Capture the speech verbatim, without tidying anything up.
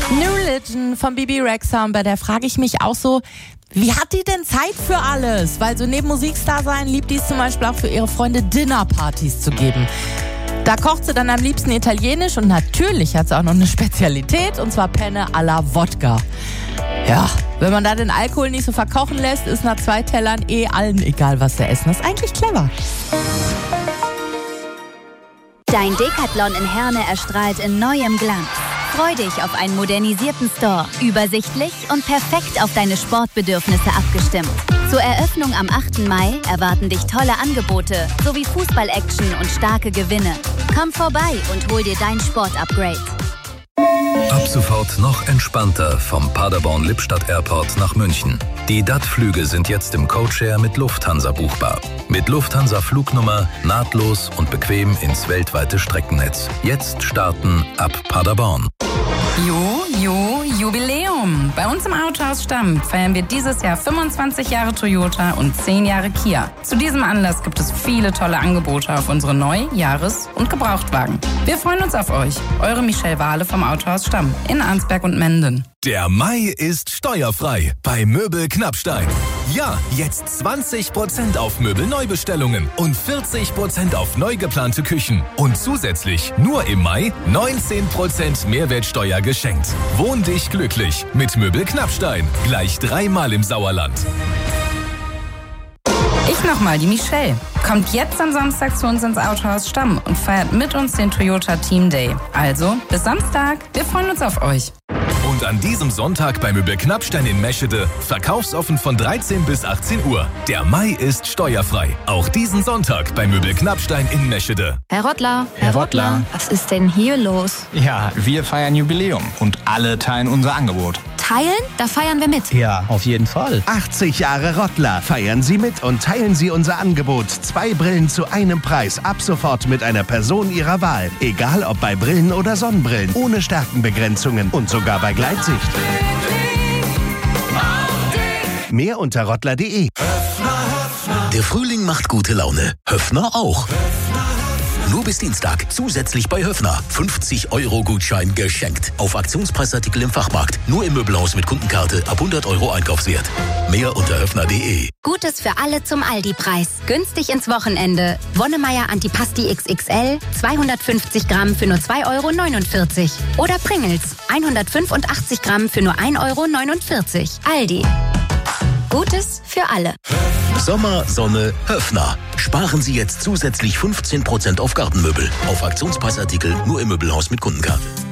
New Religion von Bibi Rexha, und bei der frage ich mich auch so, wie hat die denn Zeit für alles? Weil so neben Musikstar sein liebt die es zum Beispiel auch für ihre Freunde Dinnerpartys zu geben. Da kocht sie dann am liebsten italienisch und natürlich hat sie auch noch eine Spezialität, und zwar Penne alla Wodka. Ja, wenn man da den Alkohol nicht so verkochen lässt, ist nach zwei Tellern eh allen egal, was sie essen. Das ist eigentlich clever. Dein Decathlon in Herne erstrahlt in neuem Glanz. Freu dich auf einen modernisierten Store, übersichtlich und perfekt auf deine Sportbedürfnisse abgestimmt. Zur Eröffnung am achten Mai erwarten dich tolle Angebote sowie Fußball-Action und starke Gewinne. Komm vorbei und hol dir dein Sport-Upgrade. Ab sofort noch entspannter vom Paderborn-Lippstadt Airport nach München. Die D A T-Flüge sind jetzt im Codeshare mit Lufthansa buchbar. Mit Lufthansa-Flugnummer nahtlos und bequem ins weltweite Streckennetz. Jetzt starten ab Paderborn. Jo, jo, Jubiläum. Bei uns im Autohaus Stamm feiern wir dieses Jahr fünfundzwanzig Jahre Toyota und zehn Jahre Kia. Zu diesem Anlass gibt es viele tolle Angebote auf unsere Neu-, Jahres- und Gebrauchtwagen. Wir freuen uns auf euch. Eure Michelle Wahle vom Autohaus Stamm in Arnsberg und Menden. Der Mai ist steuerfrei bei Möbel Knappstein. Ja, jetzt zwanzig Prozent auf Möbelneubestellungen und vierzig Prozent auf neu geplante Küchen. Und zusätzlich nur im Mai neunzehn Prozent Mehrwertsteuer geschenkt. Wohn dich glücklich mit Möbel Knappstein. Gleich dreimal im Sauerland. Ich nochmal, die Michelle. Kommt jetzt am Samstag zu uns ins Autohaus Stamm und feiert mit uns den Toyota Team Day. Also, bis Samstag. Wir freuen uns auf euch. Und an diesem Sonntag bei Möbel Knappstein in Meschede verkaufsoffen von dreizehn bis achtzehn Uhr. Der Mai ist steuerfrei. Auch diesen Sonntag bei Möbel Knappstein in Meschede. Herr Rottler, Herr Rottler. was ist denn hier los? Ja, wir feiern Jubiläum und alle teilen unser Angebot. Teilen? Da feiern wir mit. Ja, auf jeden Fall. achtzig Jahre Rottler. Feiern Sie mit und teilen Sie unser Angebot. Zwei Brillen zu einem Preis. Ab sofort mit einer Person Ihrer Wahl. Egal ob bei Brillen oder Sonnenbrillen. Ohne Stärkenbegrenzungen und sogar bei Gleitsicht. Mehr unter rottler punkt de. Der Frühling macht gute Laune. Höffner auch. Nur bis Dienstag zusätzlich bei Höffner. fünfzig Euro Gutschein geschenkt. Auf Aktionspreisartikel im Fachmarkt. Nur im Möbelhaus mit Kundenkarte ab hundert Euro Einkaufswert. Mehr unter höffner punkt de. Gutes für alle zum Aldi-Preis. Günstig ins Wochenende. Wonnemeier Antipasti X X L, zweihundertfünfzig Gramm für nur zwei Euro neunundvierzig. Oder Pringles, hundertfünfundachtzig Gramm für nur ein Euro neunundvierzig. Aldi. Gutes für alle. Sommer, Sonne, Höffner. Sparen Sie jetzt zusätzlich fünfzehn Prozent auf Gartenmöbel. Auf Aktionspreisartikel nur im Möbelhaus mit Kundenkarte.